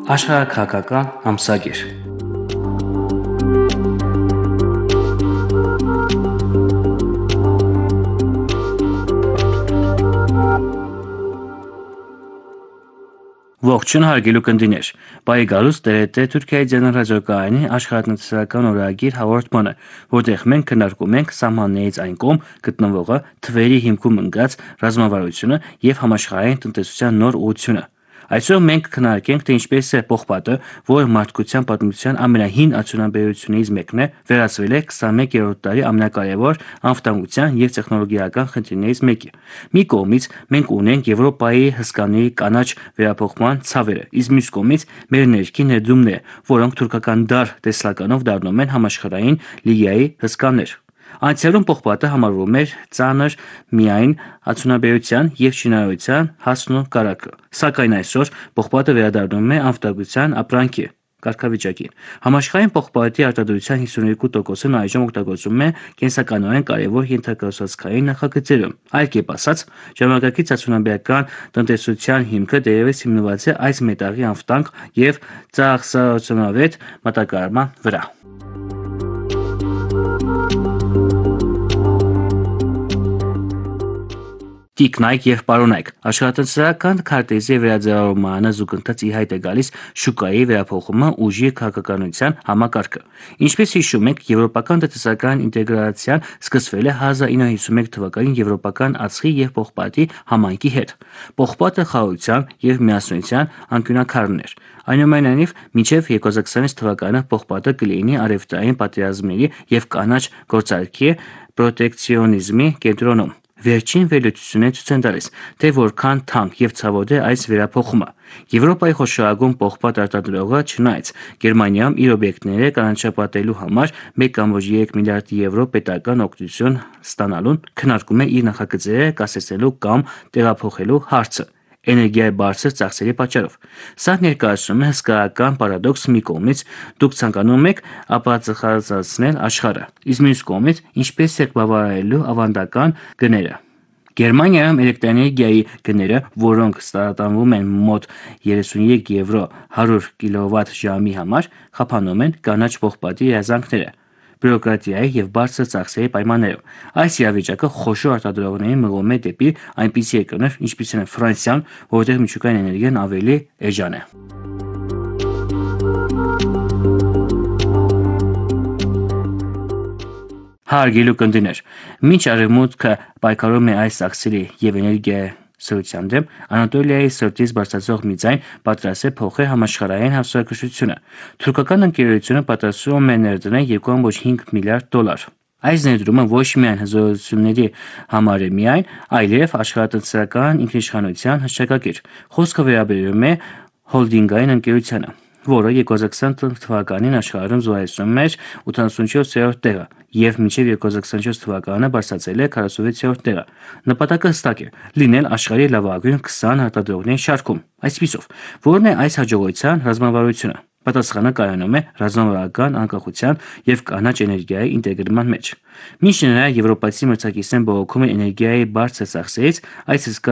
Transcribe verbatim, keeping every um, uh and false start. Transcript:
Աշխարհաքաղաքական ամսագիր։ Ողջույն հարգելի ունկնդիրներ, բարի գալուս տերետ է Թուրքիայի ձեռնարկատիրոջկայանի աշխարհատնտեսական օրագիր հաղորդմանը, որտեղ մենք քննարկում ենք սահմաններից այն կողմ գտնվող թվերի հիմքում ընկած ռազմավարությունը եւ համաշխարհային տնտեսության նոր ուղղությունը։ Այսօր մենք քննարկենք, թե ինչպես է պողպատը, որը մարդկության պատմության ամենահին արդյունաբերություններից մեկն է, վերածվել է քսաներկերորդ դարի ամենակարևոր անվտանգության եւ տեխնոլոգիական խնդիրներից մեկի։ Մի կողմից մենք ունենք Եվրոպայի հսկաների կանաչ վերափոխման ցավերը, իսկ մյուս կողմից մեր ներքին ներդրումները, որոնք թուրքական դար տեսլականով դառնում են համաշխարհային լիգայի հսկաներ։ Անցյալում պողպատը համարվում էր ծանր միայն արդյունաբերության եւ շինարարության հասն ու կարագը, սակայն այսօր պողպատը վերադառնում է անվտանգության ապրանքի կարգավիճակին։ Համաշխարհային պողպատի արտադրության հիսունհինգ տոկոսն այժմ օգտագործվում է կենսականորեն կարևոր ենթակառուցվածքային նախագծերում։ Այլ կերպ ասած, ժամանակակից արդյունաբերական տնտեսության հիմքը դերևս հիմնված է այս մետաղի անվտանգ եւ ծախսարարությունավետ մատակարարման վրա։ Տիկնայք եւ պարոնայք, աշխարհատնտեսական քարտեզի վերաձևավորմանը զուգընթաց ի հայտ է գալիս շուկայի վերափոխումը ուժի քաղաքականության համակարգը։ Ինչպես հիշում եք, եվրոպական տնտեսական ինտեգրացիան սկսվել է հազար ինը հարյուր հիսունմեկ թվականին եվրոպական ածխի եւ պողպատի համայնքի հետ։ Պողպատը խաղաղության եւ միասնության անկյունաքարն էր։ Այնուամենայնիվ, մինչև երկու հազար քսանվեց թվականը պողպատը կլինի արևմտային պատերազմների եւ կանաչ գործարքի պրոտեկցիոնիզմի կենտրոնում։ Վերջին վերլուծությունները ցույց են տալիս, թե որքան թանկ եւ ցավոտ է այս վերափոխումը։ Եվրոպայի խոշորագույն պողպատ արտադրողը, չնայած Գերմանիայում իր օբյեկտները կանաչապատելու համար մեկ կամոջ երեք միլիարդ եվրո պետական օգնություն ստանալուն, քննարկում է իր նախագծերը կասեցնելու կամ տեղափոխելու հարցը էներգիայի բարձր ծախսերի պատճառով։ Սա ներկայացնում է հսկայական պարադոքս՝ մի կողմից դուք ցանկանում եք ապացուցնել աշխարհը, իսկ մյուս կողմից ինչպես եք բավարարելու ավանդական գները։ Գերմանիայում էլեկտրաէներգիայի գները, որոնք ստանալու են մոտ երեսունյոթ եվրո հարյուր կիլովատ ժամի համար, խափանում են կանաչ պողպատի երազանքները բյուրոկրատիայի եւ բարձր ծախսերի պայմաններում։ Այս իրավիճակը խոշոր արտադրողներին մղում է դեպի այնպիսի երկրներ, ինչպիսին է Ֆրանսիան, որտեղ միջուկային էներգիան ավելի էժան է։ Հարգելի ունկնդիրներ, մինչ արևմուտքը պայքարում է այս ծախսերի եւ էներգիայի սրության դեմ, Անատոլիայի սրտից բարձրացող մի ձայն պատրաստ է փոխել համաշխարհային հասարակությունը։ Թուրքական ընկերությունը պատրաստվում է ներդնել երկու կամոջ հինգ միլիարդ դոլար։ Այս ներդրումը ոչ միայն հզորությունների համար է միայն, այլև աշխարհատնտեսական ինքնիշխանության հռչակագիր։ Խոսքը վերաբերում է հոլդինգային ընկերությանը, որը երկու հազար քսան թվականին աշխարհում զբաղեցնում էր ութանասունչորսերորդ տեղը եւ մինչեւ երկու հազար քսանչորս թվականը բարձրացել է քառասունվեցերորդ տեղը։ Նպատակը հստակ է՝ լինել աշխարհի լավագույն քսան արտադրողների շարքում։ Այսպիսով, ո՞րն է այս հաջողության ռազմավարությունը։ Պատասխանը կայանում է ռազմավարական անկախության եւ կանաչ էներգիայի ինտեգրման մեջ։ Մինչ նրա եվրոպացի մրցակիցներն բողոքում են էներգիայի բարձր ծախսերից, այս